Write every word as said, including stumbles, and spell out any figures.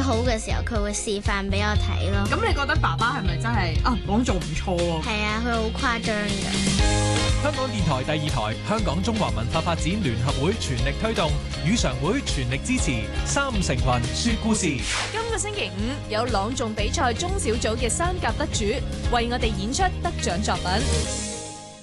好嘅時候，佢會示範俾我睇咯。 咁你覺得爸爸係咪真係啊講做唔錯喎？ 係啊，佢好誇張㗎。 香港電台第二台、香港中華文化發展聯合會全力推動，語常會全力支持，三五成群說故事。 今個星期五有朗誦比賽中小組嘅三甲得主為我哋演出得獎作品。